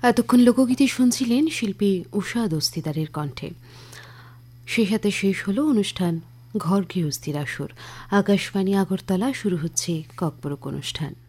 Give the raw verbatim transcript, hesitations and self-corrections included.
এতক্ষণ লোকগীতি শুনছিলেন শিল্পী উষা দস্তিদারের কণ্ঠে। সেই সাথে শেষ হল অনুষ্ঠান ঘর গৃহস্থির আসর। আকাশবাণী আগরতলা, শুরু হচ্ছে ককবরক অনুষ্ঠান।